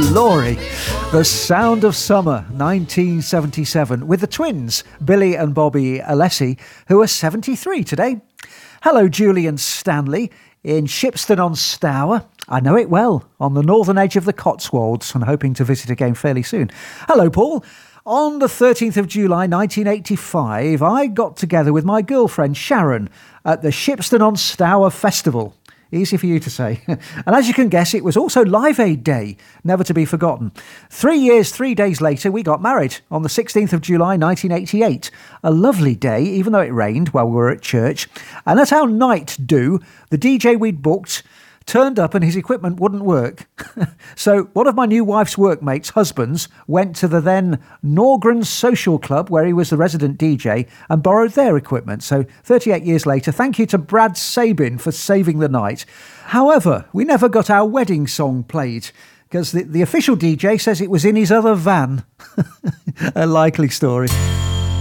Laurie. The Sound of Summer, 1977, with the twins, Billy and Bobby Alessi, who are 73 today. Hello, Julian Stanley in Shipston-on-Stour. I know it well, on the northern edge of the Cotswolds, and hoping to visit again fairly soon. Hello, Paul. On the 13th of July 1985, I got together with my girlfriend Sharon at the Shipston-on-Stour Festival. Easy for you to say. And as you can guess, it was also Live Aid Day, never to be forgotten. 3 years, 3 days later, we got married on the 16th of July 1988. A lovely day, even though it rained while we were at church. And at our night do, the DJ we'd booked turned up and his equipment wouldn't work. So one of my new wife's workmates' husbands went to the then Norgren Social Club, where he was the resident DJ, and borrowed their equipment. So 38 years later, thank you to Brad Sabin for saving the night. However, we never got our wedding song played, because the official DJ says it was in his other van. A likely story.